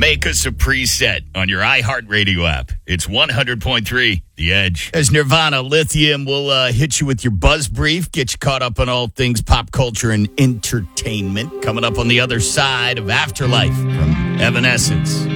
Make us a preset on your iHeartRadio app. It's 100.3 The Edge. As Nirvana Lithium will hit you with your buzz brief, get you caught up on all things pop culture and entertainment. Coming up on the other side of Afterlife from Evanescence.